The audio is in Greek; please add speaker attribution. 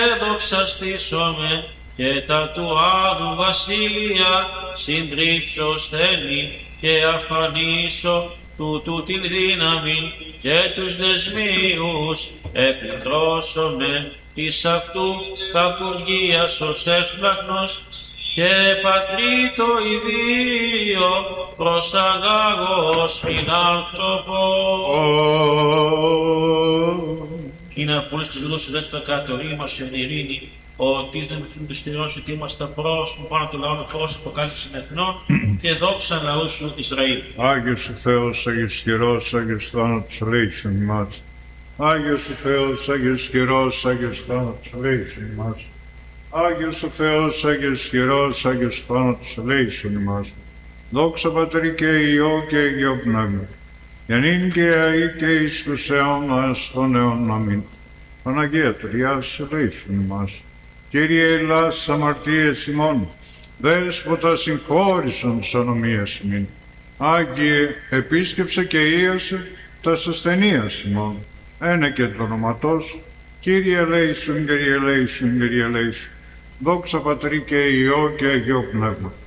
Speaker 1: δοξαστήσομαι και τα του Άδου Βασίλεια συντρίψω στέλνει και αφανίσω τούτου την δύναμη και τους δεσμίους επιπτρώσομαι της αυτού κακουργίας ως εύσπλαχνος και πατρί το ιδίο προσαγάγω φιλάνθρωπο. Είναι από όλες τις γλώσσες δέσποτα κατορίμασον ειρήνη, ότι δεν μεθύν τους τυρός, ότι είμαστε πρόσωπο πάνω του λαού φως αποκάλυψη εθνών και δόξα λαού σου Ισραήλ.
Speaker 2: Άγιος ο Θεός, Άγιος Καιρός, Άγιος Θάνατος, ελέησον ημάς. Άγιος ο Θεός, Άγιος Καιρός, Άγιος Θάνατος, ελέησον ημάς. Άγιος ο Θεός, Άγιος Καιρός, Άγιος Θάνατος, ελέησον ημάς. Δόξα Πατρί και Υιό και Αγίο Πνεύμα, και νυν και αεί και εις τους αιώνας των αιώνων. Αμήν. Παναγία Τριάς, ελέησον ημάς. Κύριε Ελλάς, αμαρτίες ημών, Δέσποτα συγχώρησον τις ανομίες ημίν. Άγιε, επίσκεψε και ίασε τας ασθενείας ημών. Ένε και το ονοματός, Κύριε ελέησον, Κύριε ελέησον, Κύριε ελέησον. Δόξα Πατρί και Υιό και Αγίο Πνεύμα.